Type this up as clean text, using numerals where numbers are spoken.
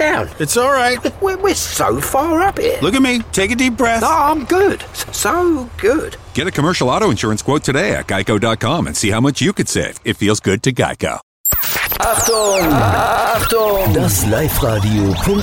down. It's all right. We're so far up here. Look at me. Take a deep breath. No, I'm good. So good. Get a commercial auto insurance quote today at geico.com and see how much you could save. It feels good to Geico. Achtung! Achtung! Das Live-Radio.de